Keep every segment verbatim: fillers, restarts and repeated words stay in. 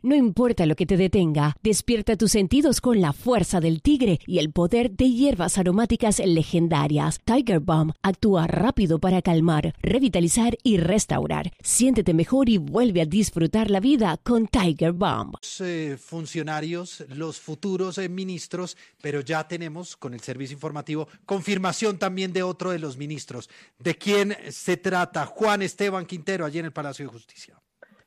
No importa lo que te detenga, despierta tus sentidos con la fuerza del tigre y el poder de hierbas aromáticas legendarias. Tiger Balm actúa rápido para calmar, revitalizar y restaurar. Siéntete mejor y vuelve a disfrutar la vida con Tiger Balm. Los eh, funcionarios, los futuros eh, ministros, pero ya tenemos con el servicio informativo confirmación también de otro de los ministros. ¿De quién se trata? Juan Esteban Quintero, allí en el Palacio de Justicia.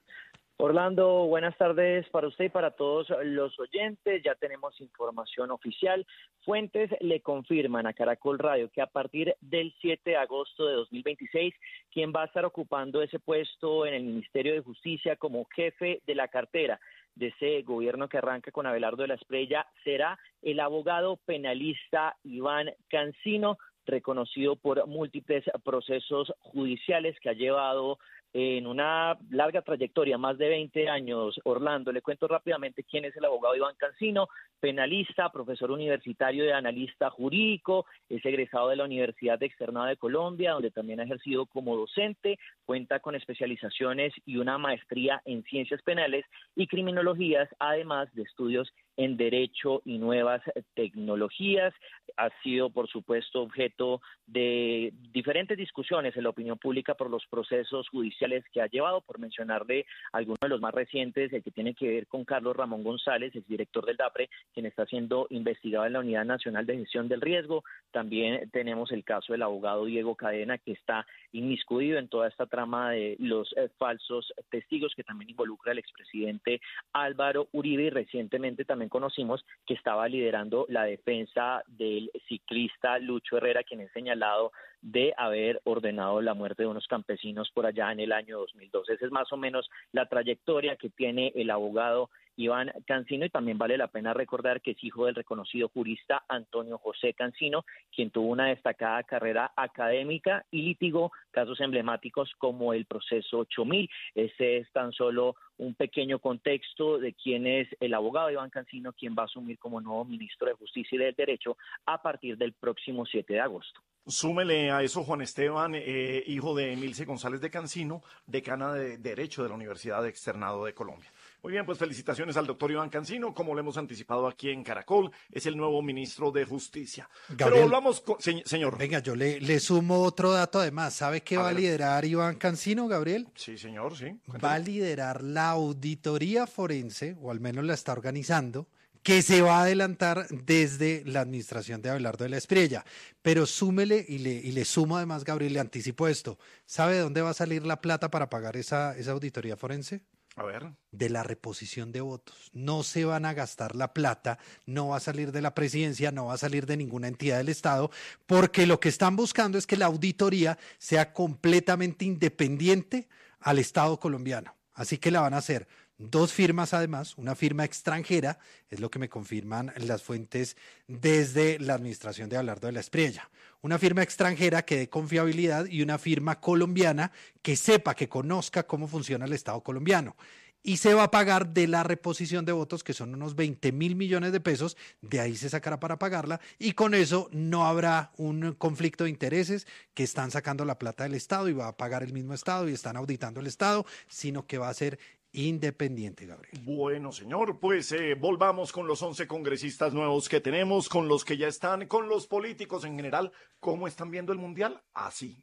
Orlando, buenas tardes para usted y para todos los oyentes. Ya tenemos información oficial. Fuentes le confirman a Caracol Radio que a partir del siete de agosto de dos mil veintiséis, quien va a estar ocupando ese puesto en el Ministerio de Justicia como jefe de la cartera de ese gobierno que arranca con Abelardo de la Espriella será el abogado penalista Iván Cancino, reconocido por múltiples procesos judiciales que ha llevado en una larga trayectoria, más de veinte años. Orlando, le cuento rápidamente quién es el abogado Iván Cancino, penalista, profesor universitario de analista jurídico, es egresado de la Universidad Externada de Colombia, donde también ha ejercido como docente, cuenta con especializaciones y una maestría en ciencias penales y criminologías, además de estudios en Derecho y Nuevas Tecnologías. Ha sido, por supuesto, objeto de diferentes discusiones en la opinión pública por los procesos judiciales que ha llevado, por mencionarle algunos de los más recientes, el que tiene que ver con Carlos Ramón González, exdirector del DAPRE, quien está siendo investigado en la Unidad Nacional de Gestión del Riesgo. También tenemos el caso del abogado Diego Cadena, que está inmiscuido en toda esta trama de los eh, falsos testigos, que también involucra al expresidente Álvaro Uribe, y recientemente también conocimos que estaba liderando la defensa del ciclista Lucho Herrera, quien es señalado de haber ordenado la muerte de unos campesinos por allá en el año dos mil doce. Esa es más o menos la trayectoria que tiene el abogado Iván Cancino, y también vale la pena recordar que es hijo del reconocido jurista Antonio José Cancino, quien tuvo una destacada carrera académica y litigó casos emblemáticos como el proceso ocho mil. Ese es tan solo un pequeño contexto de quién es el abogado Iván Cancino, quien va a asumir como nuevo ministro de Justicia y del Derecho a partir del próximo siete de agosto. Súmele a eso Juan Esteban, eh, hijo de Emilce González de Cancino, decana de Derecho de la Universidad Externado de Colombia. Muy bien, pues felicitaciones al doctor Iván Cancino, como lo hemos anticipado aquí en Caracol, es el nuevo ministro de Justicia. Gabriel, pero volvamos con... Se, señor. Venga, yo le, le sumo otro dato además. ¿Sabe qué a va ver. a liderar Iván Cancino, Gabriel? Sí, señor, sí. Cuéntame. Va a liderar la auditoría forense, o al menos la está organizando, que se va a adelantar desde la administración de Abelardo de la Espriella. Pero súmele y le, y le sumo además, Gabriel, le anticipo esto. ¿Sabe de dónde va a salir la plata para pagar esa, esa auditoría forense? A ver. De la reposición de votos. No se van a gastar la plata, no va a salir de la presidencia, no va a salir de ninguna entidad del Estado, porque lo que están buscando es que la auditoría sea completamente independiente al Estado colombiano. Así que la van a hacer dos firmas además, una firma extranjera, es lo que me confirman las fuentes desde la administración de Abelardo de la Espriella. Una firma extranjera que dé confiabilidad y una firma colombiana que sepa, que conozca cómo funciona el Estado colombiano. Y se va a pagar de la reposición de votos, que son unos veinte mil millones de pesos, de ahí se sacará para pagarla, y con eso no habrá un conflicto de intereses, que están sacando la plata del Estado y va a pagar el mismo Estado y están auditando el Estado, sino que va a ser independiente, Gabriel. Bueno, señor, pues eh, volvamos con los once congresistas nuevos que tenemos, con los que ya están, con los políticos en general. ¿Cómo están viendo el Mundial? Así.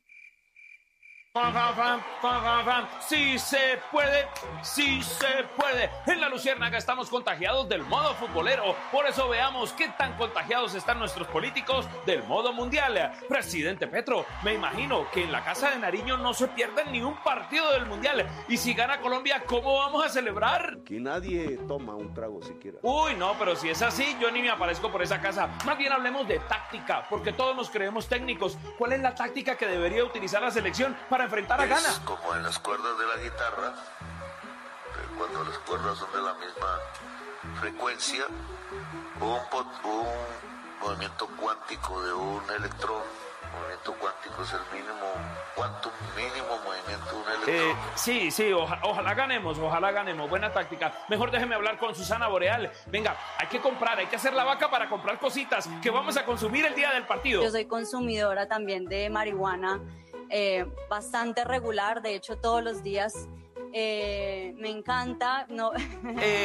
Sí se puede, sí se puede. En la Luciérnaga estamos contagiados del modo futbolero. Por eso veamos qué tan contagiados están nuestros políticos del modo mundial. Presidente Petro, me imagino que en la Casa de Nariño no se pierden ni un partido del mundial. Y si gana Colombia, ¿cómo vamos a celebrar? Aquí nadie toma un trago siquiera. Uy, no, pero si es así, yo ni me aparezco por esa casa. Más bien hablemos de táctica, porque todos nos creemos técnicos. ¿Cuál es la táctica que debería utilizar la selección para enfrentar a Ghana? Es como en las cuerdas de la guitarra, cuando las cuerdas son de la misma frecuencia, un, pot, un movimiento cuántico de un electrón, movimiento cuántico es el mínimo, cuánto mínimo movimiento de un electrón. Eh, sí, sí, oja, ojalá ganemos, ojalá ganemos, buena táctica. Mejor déjeme hablar con Susana Boreal. Venga, hay que comprar, hay que hacer la vaca para comprar cositas que vamos a consumir el día del partido. Yo soy consumidora también de marihuana, eh, bastante regular, de hecho todos los días. Eh, me encanta, no... eh,